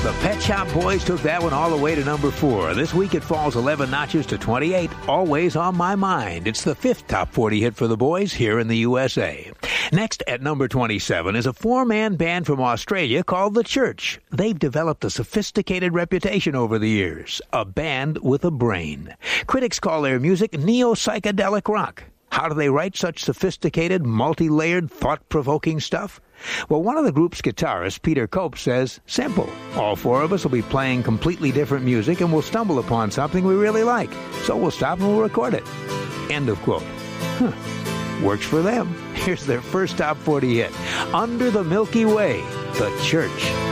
The Pet Shop Boys took that one all the way to number 4. This week it falls 11 notches to 28. Always on My Mind. It's the 5th top 40 hit for the Boys here in the USA. Next at number 27 is a 4-man band from Australia called The Church. They've developed a sophisticated reputation over the years. A band with a brain. Critics call their music neo-psychedelic rock. How do they write such sophisticated, multi-layered, thought-provoking stuff? Well, one of the group's guitarists, Peter Cope, says, simple. All 4 of us will be playing completely different music and we'll stumble upon something we really like. So we'll stop and we'll record it. End of quote. Works for them. Here's their first top 40 hit. Under the Milky Way, The Church.